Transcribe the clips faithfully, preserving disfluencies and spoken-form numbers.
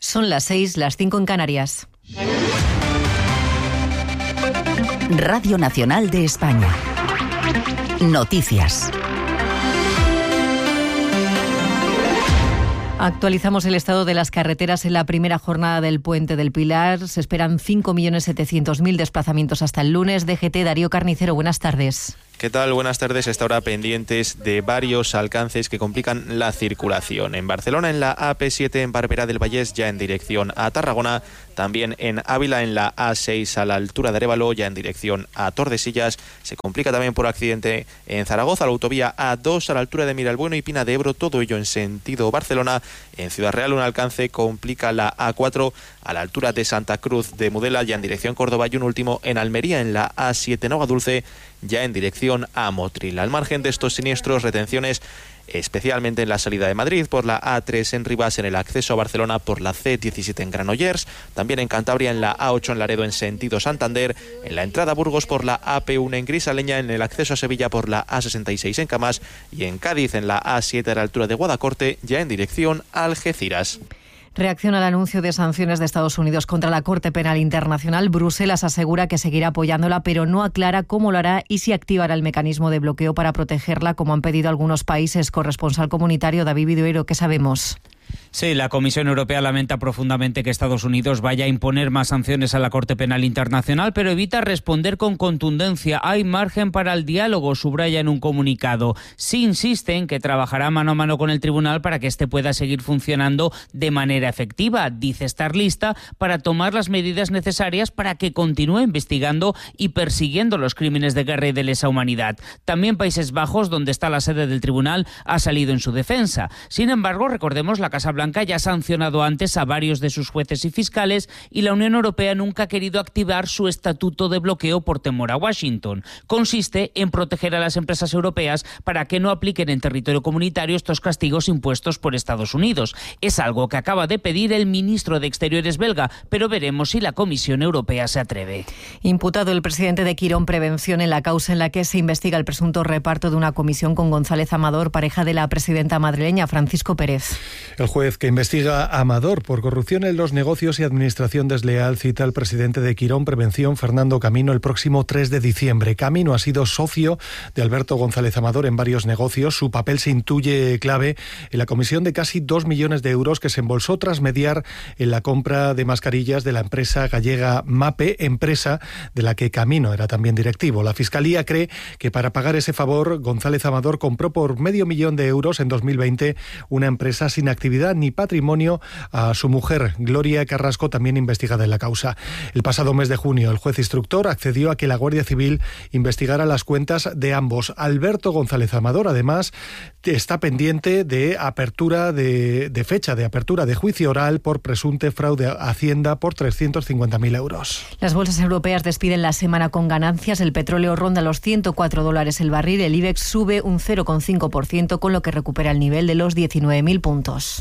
Son las seis, las cinco en Canarias. Radio Nacional de España. Noticias. Actualizamos el estado de las carreteras en la primera jornada del Puente del Pilar. Se esperan cinco millones setecientos mil desplazamientos hasta el lunes. D G T, Darío Carnicero, buenas tardes. ¿Qué tal? Buenas tardes. Esta hora pendientes de varios alcances que complican la circulación. En Barcelona, en la A P siete en Barberá del Vallès, ya en dirección a Tarragona. También en Ávila, en la A seis a la altura de Arévalo, ya en dirección a Tordesillas. Se complica también por accidente en Zaragoza, la autovía A dos a la altura de Miralbueno y Pina de Ebro, todo ello en sentido Barcelona. En Ciudad Real, un alcance complica la A cuatro a la altura de Santa Cruz de Mudela, ya en dirección Córdoba, y un último en Almería, en la A siete en Aguadulce, ya en dirección a Motril. Al margen de estos siniestros, retenciones especialmente en la salida de Madrid por la A tres en Rivas, en el acceso a Barcelona por la C diecisiete en Granollers, también en Cantabria en la A ocho en Laredo en sentido Santander, en la entrada a Burgos por la A P uno en Grisaleña, en el acceso a Sevilla por la A sesenta y seis en Camás y en Cádiz en la A siete a la altura de Guadacorte, ya en dirección a Algeciras. Reacciona al anuncio de sanciones de Estados Unidos contra la Corte Penal Internacional. Bruselas asegura que seguirá apoyándola, pero no aclara cómo lo hará y si activará el mecanismo de bloqueo para protegerla, como han pedido algunos países. Corresponsal comunitario David Vidueiro, ¿qué sabemos? Sí, la Comisión Europea lamenta profundamente que Estados Unidos vaya a imponer más sanciones a la Corte Penal Internacional, pero evita responder con contundencia. Hay margen para el diálogo, subraya en un comunicado. Sí insiste en que trabajará mano a mano con el tribunal para que éste pueda seguir funcionando de manera efectiva. Dice estar lista para tomar las medidas necesarias para que continúe investigando y persiguiendo los crímenes de guerra y de lesa humanidad. También Países Bajos, donde está la sede del tribunal, ha salido en su defensa. Sin embargo, recordemos, la Casa Blanca ya ha sancionado antes a varios de sus jueces y fiscales y la Unión Europea nunca ha querido activar su estatuto de bloqueo por temor a Washington. Consiste en proteger a las empresas europeas para que no apliquen en territorio comunitario estos castigos impuestos por Estados Unidos. Es algo que acaba de pedir el ministro de Exteriores belga, pero veremos si la Comisión Europea se atreve. Imputado el presidente de Quirón Prevención en la causa en la que se investiga el presunto reparto de una comisión con González Amador, pareja de la presidenta madrileña Francisco Pérez. El juez que investiga a Amador por corrupción en los negocios y administración desleal cita al presidente de Quirón Prevención, Fernando Camino, el próximo tres de diciembre. Camino ha sido socio de Alberto González Amador en varios negocios. Su papel se intuye clave en la comisión de casi dos millones de euros que se embolsó tras mediar en la compra de mascarillas de la empresa gallega MAPE, empresa de la que Camino era también directivo. La Fiscalía cree que para pagar ese favor, González Amador compró por medio millón de euros en dos mil veinte una empresa sin actividad ni patrimonio a su mujer, Gloria Carrasco, también investigada en la causa. El pasado mes de junio, el juez instructor accedió a que la Guardia Civil investigara las cuentas de ambos. Alberto González Amador, además, está pendiente de apertura de, de fecha de apertura de juicio oral por presunto fraude a Hacienda por trescientos cincuenta mil euros. Las bolsas europeas despiden la semana con ganancias. El petróleo ronda los ciento cuatro dólares el barril. El IBEX sube un cero coma cinco por ciento, con lo que recupera el nivel de los diecinueve mil puntos.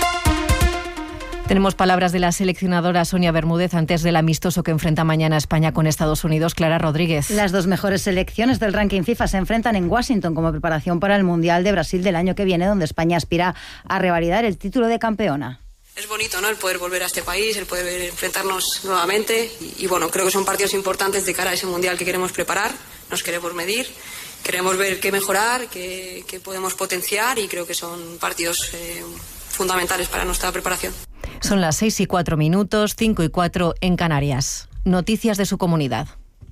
Tenemos palabras de la seleccionadora Sonia Bermúdez antes del amistoso que enfrenta mañana España con Estados Unidos. Clara Rodríguez. Las dos mejores selecciones del ranking FIFA se enfrentan en Washington como preparación para el Mundial de Brasil del año que viene, donde España aspira a revalidar el título de campeona. Es bonito, ¿no?, el poder volver a este país, el poder enfrentarnos nuevamente y, y bueno, creo que son partidos importantes de cara a ese Mundial que queremos preparar, nos queremos medir, queremos ver qué mejorar, qué, qué podemos potenciar y creo que son partidos eh, fundamentales para nuestra preparación. Son las seis y cuatro minutos, cinco y cuatro en Canarias. Noticias de su comunidad.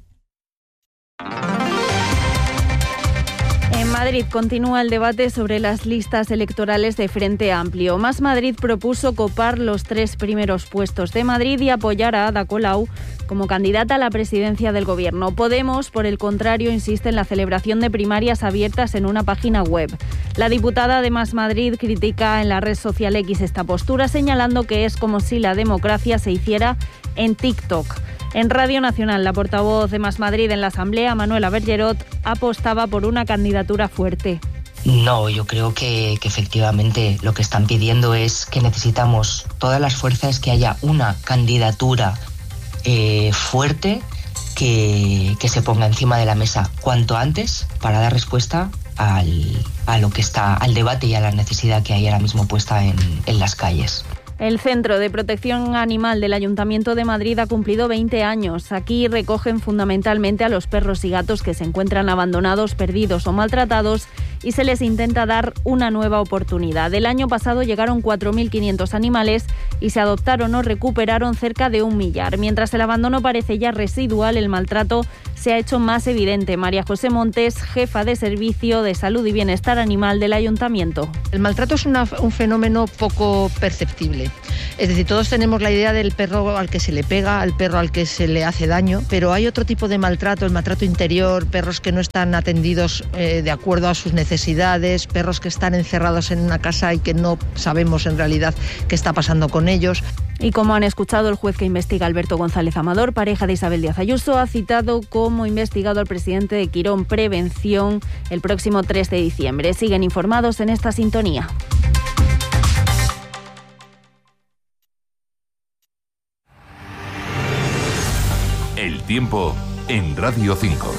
En Madrid continúa el debate sobre las listas electorales de Frente Amplio. Más Madrid propuso copar los tres primeros puestos de Madrid y apoyar a Ada Colau como candidata a la presidencia del Gobierno. Podemos, por el contrario, insiste en la celebración de primarias abiertas en una página web. La diputada de Más Madrid critica en la red social X esta postura, señalando que es como si la democracia se hiciera en TikTok. En Radio Nacional, la portavoz de Más Madrid en la Asamblea, Manuela Bergerot, apostaba por una candidatura fuerte. No, yo creo que, que efectivamente lo que están pidiendo es que necesitamos todas las fuerzas, que haya una candidatura eh, fuerte que, que se ponga encima de la mesa cuanto antes para dar respuesta al, a lo que está, al debate y a la necesidad que hay ahora mismo puesta en, en las calles. El Centro de Protección Animal del Ayuntamiento de Madrid ha cumplido veinte años. Aquí recogen fundamentalmente a los perros y gatos que se encuentran abandonados, perdidos o maltratados y se les intenta dar una nueva oportunidad. El año pasado llegaron cuatro mil quinientos animales y se adoptaron o recuperaron cerca de un millar. Mientras el abandono parece ya residual, el maltrato se ha hecho más evidente. María José Montes, jefa de Servicio de Salud y Bienestar Animal del Ayuntamiento. El maltrato es una, un fenómeno poco perceptible. Es decir, todos tenemos la idea del perro al que se le pega, al perro al que se le hace daño, pero hay otro tipo de maltrato, el maltrato interior, perros que no están atendidos eh, de acuerdo a sus necesidades, perros que están encerrados en una casa y que no sabemos en realidad qué está pasando con ellos. Y como han escuchado, el juez que investiga, Alberto González Amador, pareja de Isabel Díaz Ayuso, ha citado como investigado al presidente de Quirón Prevención el próximo tres de diciembre. Siguen informados en esta sintonía. El tiempo en Radio cinco.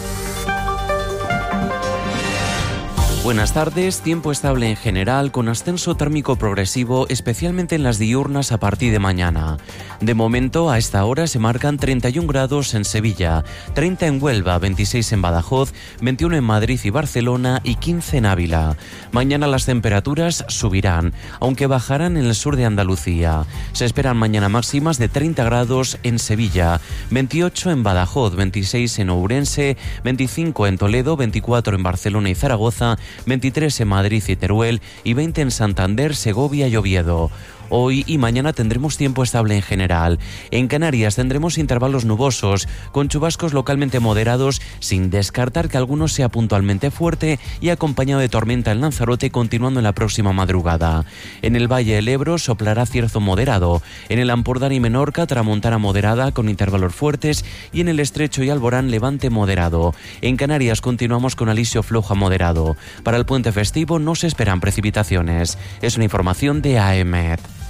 Buenas tardes, tiempo estable en general, con ascenso térmico progresivo, especialmente en las diurnas a partir de mañana. De momento, a esta hora se marcan treinta y un grados en Sevilla, treinta en Huelva, veintiséis en Badajoz, veintiuno en Madrid y Barcelona y quince en Ávila. Mañana las temperaturas subirán, aunque bajarán en el sur de Andalucía. Se esperan mañana máximas de treinta grados en Sevilla, veintiocho en Badajoz, veintiséis en Ourense, veinticinco en Toledo, veinticuatro en Barcelona y Zaragoza, veintitrés en Madrid y Teruel y veinte en Santander, Segovia y Oviedo. Hoy y mañana tendremos tiempo estable en general. En Canarias tendremos intervalos nubosos, con chubascos localmente moderados, sin descartar que alguno sea puntualmente fuerte y acompañado de tormenta en Lanzarote, continuando en la próxima madrugada. En el Valle del Ebro soplará cierzo moderado. En el Ampurdán y Menorca, tramontana moderada con intervalos fuertes, y en el Estrecho y Alborán, levante moderado. En Canarias continuamos con alisio flojo a moderado. Para el puente festivo no se esperan precipitaciones. Es una información de A E M E T.